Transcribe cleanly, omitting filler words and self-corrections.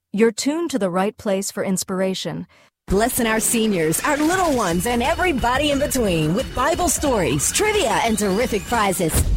You're tuned to the right place for inspiration. Blessing our seniors, our little ones, and everybody in between with Bible stories, trivia, and terrific prizes.